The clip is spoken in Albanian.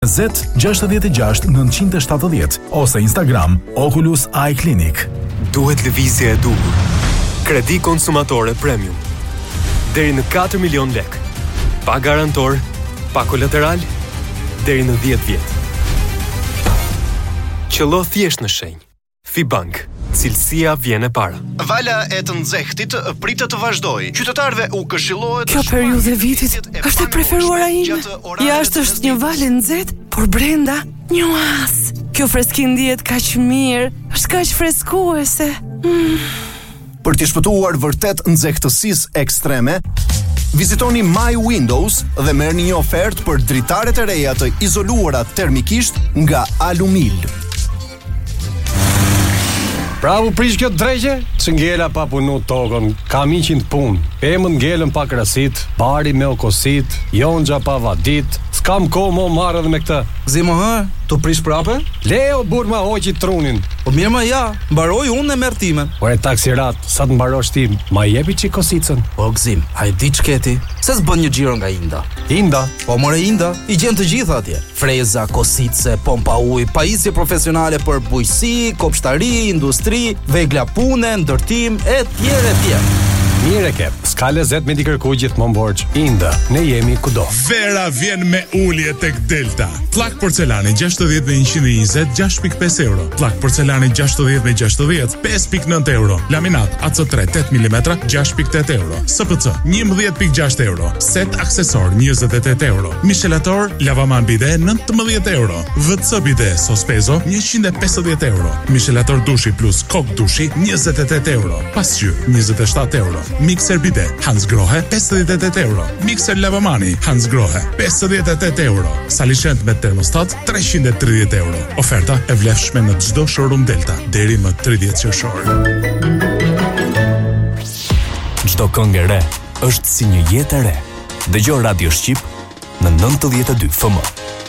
Z66 970 ose Instagram Oculus Eye Clinic. Duhet lëvizje e duhur. Kredi konsumatore premium. Deri në 4 milion lek. Pa garantor, pa kolateral, deri në 10 vjet. Qëllo thjesht në shenjë. Fibank. Cilësia vjen e para. Vala e të nxehtit pritet të vazhdojë. Qytetarëve u këshillohet Kjo periudhë e vitit është e preferuara ime. Jashtë është një valë e nxehtë, por brenda një oaz. Kjo freski ndihet kaq mirë, është kaq freskuese. Për të shpëtuar vërtet nxehtësisë ekstreme, vizitoni My Windows dhe merrni një ofertë për dritaret e reja të izoluara termikisht nga Alumil. Bravo prish kjo drejqe, që ngela pa punu tokën, kam 100 punë, emën ngelën pa krasit, bari me okosit, jonxha pa vadit, s'kam ko mo marrë dhe me këtë. Zimo tu prish prape? Leo burma hoqi trunin. Po mirë ma ja, mbaroj unë e merr timen. Ore taksirat, sa të mbarosh ti, ma jepi që kosicën. Po gzim, a i di qketi, se s'bën një gjiro nga Inda. Inda? Po more Inda, i gjen të gjitha atje. Freza, kosice, pompa uj, pajisje profesionale për bujqësi, kopshtari, industri, vegla pune, ndërtim, e tjerë e tjerë. Mire ke, s'ka lezet me t'i kërkuj gjithmonë borxh. Inda, ne jemi kudo. Vera vjen me ulje tek Delta. Plak porcelani 60 me 120, 6.5 euro. Plak porcelani 60 me 60, 5.9 euro. Laminat AC3 8 mm, 6.8 euro. SPC 11.6 euro. Set aksesor 28 euro. Michelator lavaman bide 19 euro. VC bide sospezo 150 euro. Michelator dushi plus kok dushi 28 euro. Pasqyr 27 euro. Mixer bide Hans Grohe 58 euro. Mixer lavamani Hans Grohe 58 euro. Salishent me termostat 330 euro. Oferta e vlefshme në çdo showroom Delta deri më 30 qershor. Çdo këngë e re është si një jetë e re. Dëgjo Radio Shqip në 92 FM.